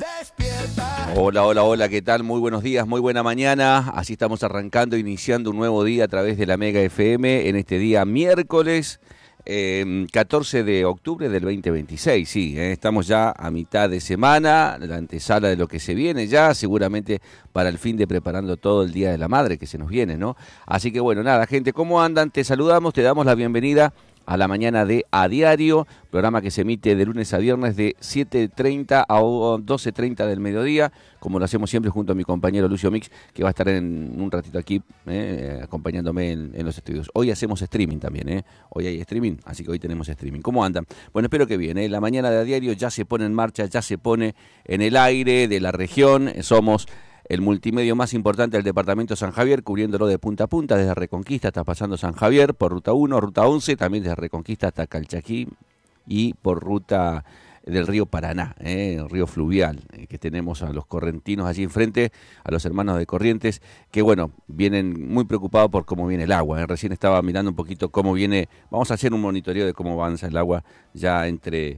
Hola, hola, hola, ¿qué tal? Muy buenos días, muy buena mañana. Así estamos arrancando, iniciando un nuevo día a través de la Mega FM en este día miércoles 14 de octubre del 2026. Sí, estamos ya a mitad de semana, la antesala de lo que se viene ya, seguramente para el fin de preparando todo el Día de la Madre que se nos viene, ¿no? Así que bueno, nada, gente, ¿cómo andan? Te saludamos, te damos la bienvenida a la mañana de A Diario, programa que se emite de lunes a viernes de 7:30 a 12:30 del mediodía, como lo hacemos siempre junto a mi compañero Lucio Mix, que va a estar en un ratito aquí acompañándome en los estudios. Hoy hacemos streaming también, hoy hay streaming, así que hoy tenemos streaming. ¿Cómo andan? Bueno, espero que bien, la mañana de A Diario ya se pone en marcha, ya se pone en el aire de la región, somos el multimedio más importante del departamento de San Javier, cubriéndolo de punta a punta, desde Reconquista hasta pasando San Javier, por Ruta 1, Ruta 11, también desde Reconquista hasta Calchaquí y por ruta del río Paraná, el río fluvial, que tenemos a los correntinos allí enfrente, a los hermanos de Corrientes, que bueno, vienen muy preocupados por cómo viene el agua. Recién estaba mirando un poquito cómo viene, vamos a hacer un monitoreo de cómo avanza el agua ya entre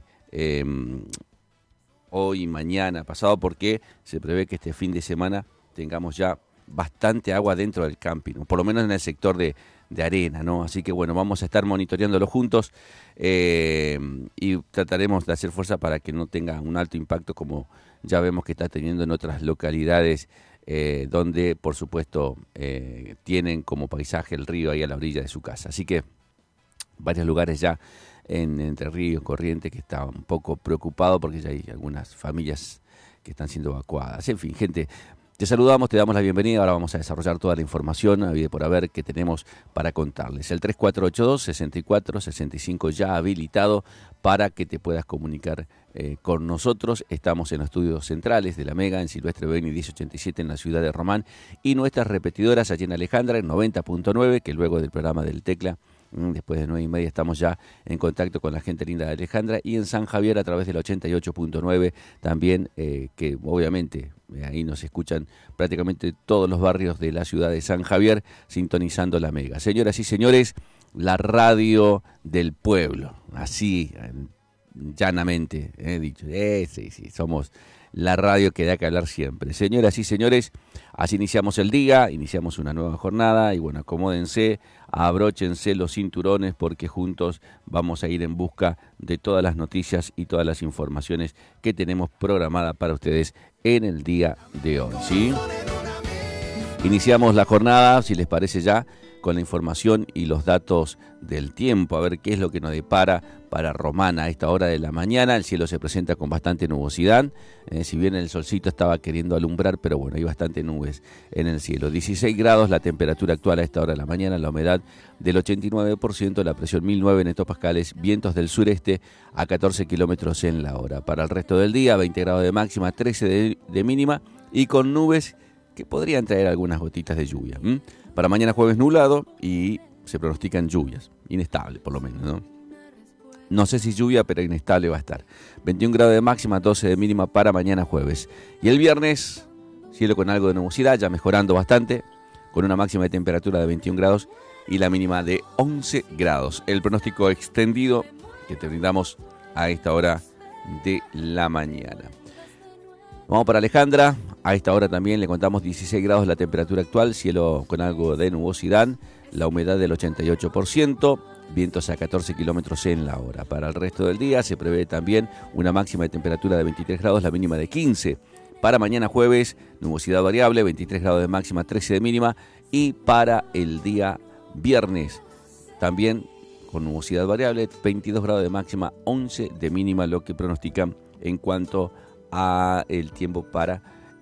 hoy y mañana pasado, porque se prevé que este fin de semana tengamos ya bastante agua dentro del camping, ¿no? Por lo menos en el sector de arena, ¿no? Así que bueno, vamos a estar monitoreándolo juntos y trataremos de hacer fuerza para que no tenga un alto impacto como ya vemos que está teniendo en otras localidades donde por supuesto tienen como paisaje el río ahí a la orilla de su casa. Así que varios lugares ya en Entre Ríos, Corrientes, que está un poco preocupado porque ya hay algunas familias que están siendo evacuadas. En fin, gente, te saludamos, te damos la bienvenida. Ahora vamos a desarrollar toda la información habida por haber que tenemos para contarles. El 3482-6465 ya habilitado para que te puedas comunicar con nosotros. Estamos en los estudios centrales de la Mega, en Silvestre Beni 1087 en la ciudad de Román, y nuestras repetidoras allí en Alejandra en 90.9, que luego del programa del Tecla, después de 9:30 estamos ya en contacto con la gente linda de Alejandra, y en San Javier a través del 88.9 también, que obviamente ahí nos escuchan prácticamente todos los barrios de la ciudad de San Javier sintonizando la Mega. Señoras y señores, la radio del pueblo, así llanamente dicho, sí, somos la radio que da que hablar siempre. Señoras y señores, así iniciamos el día, iniciamos una nueva jornada y bueno, acomódense, abróchense los cinturones porque juntos vamos a ir en busca de todas las noticias y todas las informaciones que tenemos programadas para ustedes en el día de hoy, ¿sí? Iniciamos la jornada, si les parece ya, con la información y los datos del tiempo, a ver qué es lo que nos depara para Román a esta hora de la mañana. El cielo se presenta con bastante nubosidad, si bien el solcito estaba queriendo alumbrar, pero bueno, hay bastante nubes en el cielo. 16 grados la temperatura actual a esta hora de la mañana, la humedad del 89%, la presión 1009 en hectopascales, vientos del sureste a 14 kilómetros en la hora. Para el resto del día, 20 grados de máxima, 13 de mínima y con nubes que podrían traer algunas gotitas de lluvia. Para mañana jueves nublado y se pronostican lluvias, inestable por lo menos, ¿no? No sé si lluvia, pero inestable va a estar. 21 grados de máxima, 12 de mínima para mañana jueves. Y el viernes, cielo con algo de nubosidad, ya mejorando bastante, con una máxima de temperatura de 21 grados y la mínima de 11 grados. El pronóstico extendido que te brindamos a esta hora de la mañana. Vamos para Alejandra, a esta hora también le contamos 16 grados la temperatura actual, cielo con algo de nubosidad, la humedad del 88%, vientos a 14 kilómetros en la hora. Para el resto del día se prevé también una máxima de temperatura de 23 grados, la mínima de 15. Para mañana jueves, nubosidad variable, 23 grados de máxima, 13 de mínima. Y para el día viernes, también con nubosidad variable, 22 grados de máxima, 11 de mínima, lo que pronostican en cuanto a el tiempo para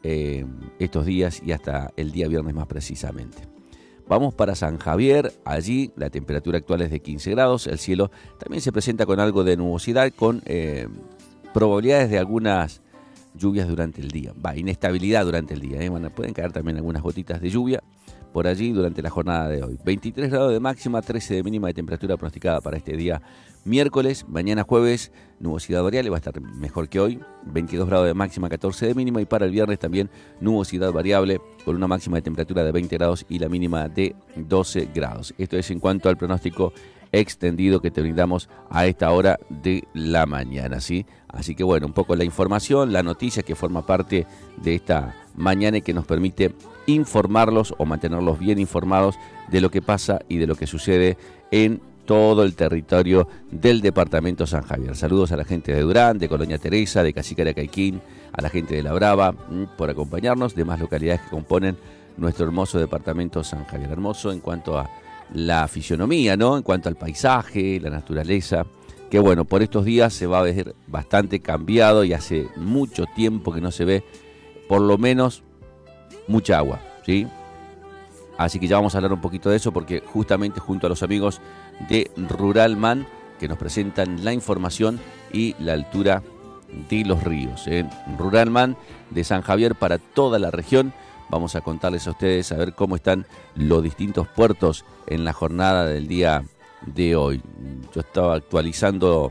estos días y hasta el día viernes más precisamente. Vamos para San Javier, allí la temperatura actual es de 15 grados, el cielo también se presenta con algo de nubosidad, con probabilidades de algunas lluvias durante el día, inestabilidad durante el día, pueden caer también algunas gotitas de lluvia por allí durante la jornada de hoy. 23 grados de máxima, 13 de mínima de temperatura pronosticada para este día Miércoles, mañana jueves, nubosidad variable, va a estar mejor que hoy, 22 grados de máxima, 14 de mínima, y para el viernes también nubosidad variable con una máxima de temperatura de 20 grados y la mínima de 12 grados. Esto es en cuanto al pronóstico extendido que te brindamos a esta hora de la mañana, ¿sí? Así que bueno, un poco la información, la noticia que forma parte de esta mañana y que nos permite informarlos o mantenerlos bien informados de lo que pasa y de lo que sucede en todo el territorio del departamento San Javier. Saludos a la gente de Durán, de Colonia Teresa, de Cacicara Caiquín, a la gente de La Brava, por acompañarnos, demás localidades que componen nuestro hermoso departamento San Javier. Hermoso en cuanto a la fisionomía, ¿no? En cuanto al paisaje, la naturaleza, que bueno, por estos días se va a ver bastante cambiado y hace mucho tiempo que no se ve, por lo menos, mucha agua, ¿sí? Así que ya vamos a hablar un poquito de eso porque justamente junto a los amigos de Ruralman que nos presentan la información y la altura de los ríos. Ruralman de San Javier para toda la región. Vamos a contarles a ustedes a ver cómo están los distintos puertos en la jornada del día de hoy. Yo estaba actualizando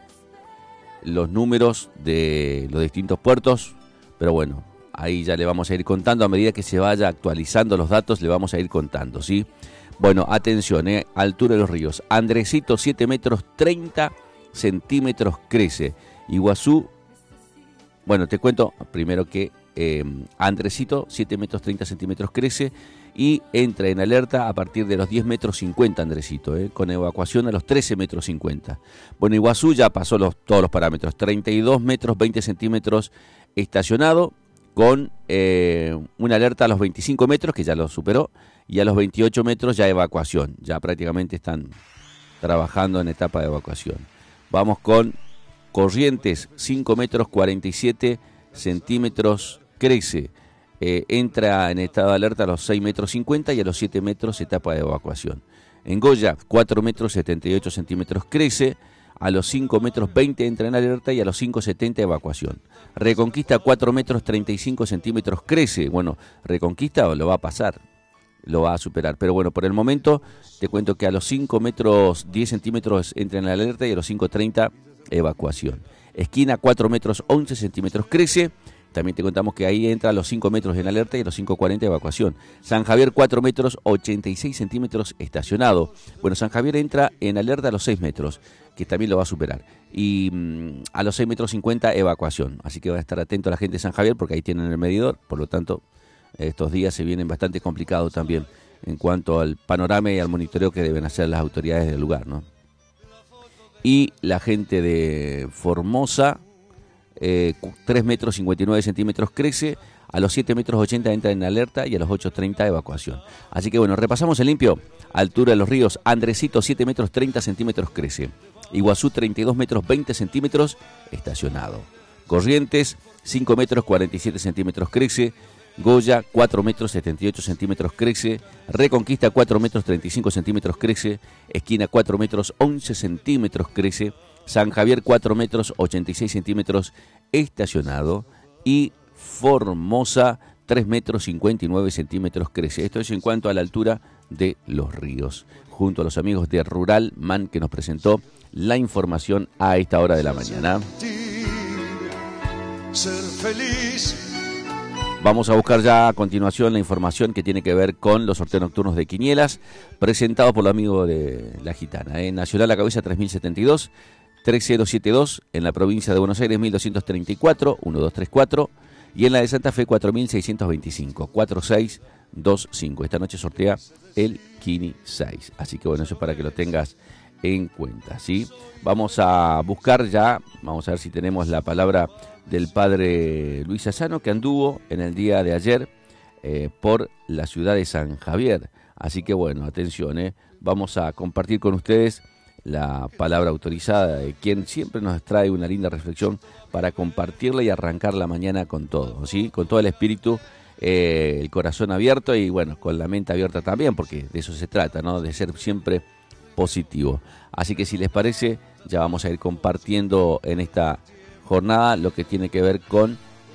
los números de los distintos puertos, pero bueno, ahí ya le vamos a ir contando, a medida que se vaya actualizando los datos, le vamos a ir contando, ¿sí? Bueno, atención, altura de los ríos. Andresito, 7 metros 30 centímetros crece. Iguazú, bueno, te cuento primero que Andresito, 7 metros 30 centímetros crece y entra en alerta a partir de los 10 metros 50 Andresito, con evacuación a los 13 metros 50. Bueno, Iguazú ya pasó todos los parámetros, 32 metros 20 centímetros estacionado, con una alerta a los 25 metros, que ya lo superó, y a los 28 metros ya evacuación. Ya prácticamente están trabajando en etapa de evacuación. Vamos con Corrientes, 5 metros 47 centímetros crece. Entra en estado de alerta a los 6 metros 50 y a los 7 metros etapa de evacuación. En Goya, 4 metros 78 centímetros crece. A los 5 metros 20 entra en alerta y a los 5,70 evacuación. Reconquista 4 metros 35 centímetros crece. Bueno, Reconquista lo va a pasar, lo va a superar. Pero bueno, por el momento te cuento que a los 5 metros 10 centímetros entra en alerta y a los 5,30 evacuación. Esquina 4 metros 11 centímetros crece. También te contamos que ahí entra a los 5 metros en alerta y a los 5,40 evacuación. San Javier 4 metros 86 centímetros estacionado. Bueno, San Javier entra en alerta a los 6 metros, que también lo va a superar. Y a los 6 metros 50 evacuación. Así que va a estar atento a la gente de San Javier porque ahí tienen el medidor. Por lo tanto, estos días se vienen bastante complicados también en cuanto al panorama y al monitoreo que deben hacer las autoridades del lugar, ¿no? Y la gente de Formosa, 3 metros 59 centímetros crece, a los 7 metros 80 entra en alerta y a los 8,30 evacuación. Así que bueno, repasamos el limpio. Altura de los ríos, Andresito 7 metros 30 centímetros crece, Iguazú 32 metros 20 centímetros estacionado, Corrientes 5 metros 47 centímetros crece, Goya 4 metros 78 centímetros crece, Reconquista 4 metros 35 centímetros crece, Esquina 4 metros 11 centímetros crece, San Javier 4 metros 86 centímetros estacionado y Formosa 3 metros 59 centímetros crece. Esto es en cuanto a la altura de los ríos. Junto a los amigos de Ruralman que nos presentó la información a esta hora de la mañana. Ser feliz. Vamos a buscar ya a continuación la información que tiene que ver con los sorteos nocturnos de Quinielas, presentados por los amigos de La Gitana. Nacional La Cabeza 3072, 3072, en la provincia de Buenos Aires 1234, 1234, y en la de Santa Fe 4625, 4625. Esta noche sortea el Quini 6. Así que bueno, eso es para que lo tengas en cuenta, ¿sí? Vamos a buscar ya, vamos a ver si tenemos la palabra del padre Luis Sassano, que anduvo en el día de ayer por la ciudad de San Javier. Así que bueno, atención, vamos a compartir con ustedes la palabra autorizada de quien siempre nos trae una linda reflexión para compartirla y arrancar la mañana con todo, ¿sí? Con todo el espíritu, el corazón abierto y bueno, con la mente abierta también, porque de eso se trata, ¿no? De ser siempre positivo. Así que si les parece, ya vamos a ir compartiendo en esta jornada lo que tiene que ver con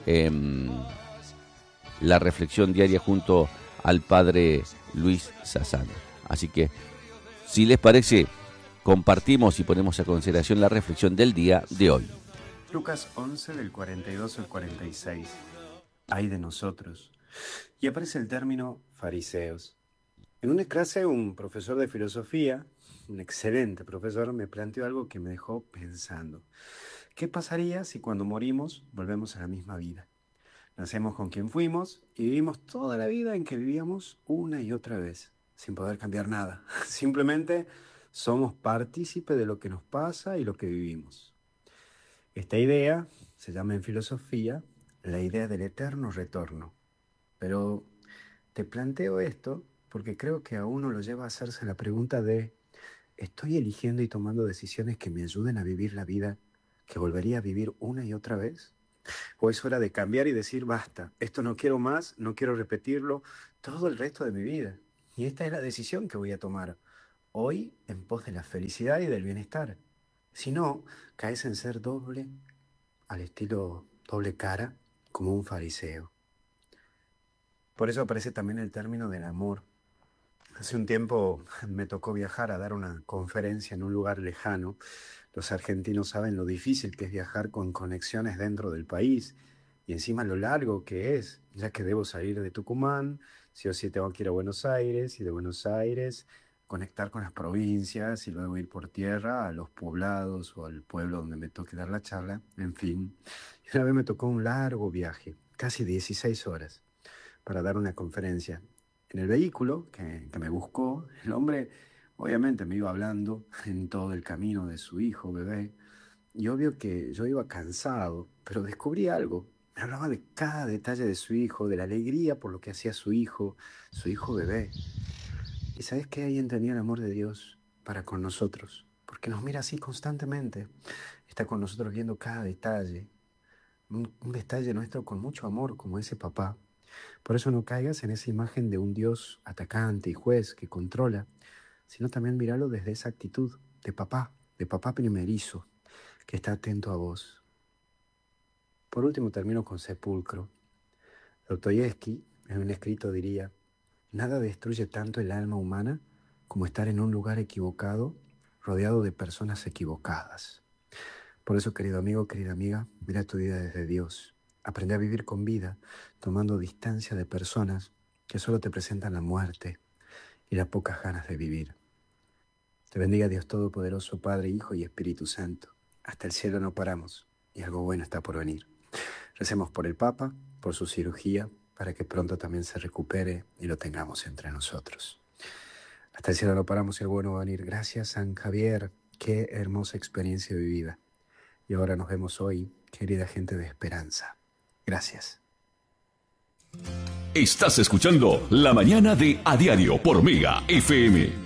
la reflexión diaria junto al padre Luis Sassano. Así que, si les parece, compartimos y ponemos a consideración la reflexión del día de hoy. Lucas 11 del 42 al 46. Ay de nosotros. Y aparece el término fariseos. En una clase un profesor de filosofía, un excelente profesor, me planteó algo que me dejó pensando. ¿Qué pasaría si cuando morimos volvemos a la misma vida? Nacemos con quien fuimos y vivimos toda la vida en que vivíamos una y otra vez, sin poder cambiar nada. Simplemente somos partícipes de lo que nos pasa y lo que vivimos. Esta idea se llama en filosofía la idea del eterno retorno. Pero te planteo esto porque creo que a uno lo lleva a hacerse la pregunta de ¿estoy eligiendo y tomando decisiones que me ayuden a vivir la vida que volvería a vivir una y otra vez? ¿O es hora de cambiar y decir basta, esto no quiero más, no quiero repetirlo todo el resto de mi vida? Y esta es la decisión que voy a tomar hoy en pos de la felicidad y del bienestar. Si no, caes en ser doble, al estilo doble cara, como un fariseo. Por eso aparece también el término del amor. Hace un tiempo me tocó viajar a dar una conferencia en un lugar lejano. Los argentinos saben lo difícil que es viajar con conexiones dentro del país y encima lo largo que es, ya que debo salir de Tucumán, sí o sí tengo que ir a Buenos Aires y de Buenos Aires conectar con las provincias y luego ir por tierra a los poblados o al pueblo donde me toque dar la charla, en fin. Y una vez me tocó un largo viaje, casi 16 horas, para dar una conferencia. En el vehículo que me buscó, el hombre obviamente me iba hablando en todo el camino de su hijo, bebé, y obvio que yo iba cansado, pero descubrí algo. Me hablaba de cada detalle de su hijo, de la alegría por lo que hacía su hijo bebé. Y ¿sabes qué? Ahí entendí el amor de Dios para con nosotros, porque nos mira así constantemente. Está con nosotros viendo cada detalle, un detalle nuestro con mucho amor, como ese papá. Por eso no caigas en esa imagen de un Dios atacante y juez que controla, sino también míralo desde esa actitud de papá primerizo, que está atento a vos. Por último termino con Sepulcro. Dostoyevsky, en un escrito diría, nada destruye tanto el alma humana como estar en un lugar equivocado, rodeado de personas equivocadas. Por eso, querido amigo, querida amiga, mira tu vida desde Dios. Aprende a vivir con vida, tomando distancia de personas que solo te presentan la muerte y las pocas ganas de vivir. Te bendiga Dios Todopoderoso, Padre, Hijo y Espíritu Santo. Hasta el cielo no paramos y algo bueno está por venir. Recemos por el Papa, por su cirugía, para que pronto también se recupere y lo tengamos entre nosotros. Hasta el cielo no paramos y algo bueno va a venir. Gracias, San Javier. Qué hermosa experiencia vivida. Y ahora nos vemos hoy, querida gente de esperanza. Gracias. Estás escuchando La Mañana de A Diario por Mega FM.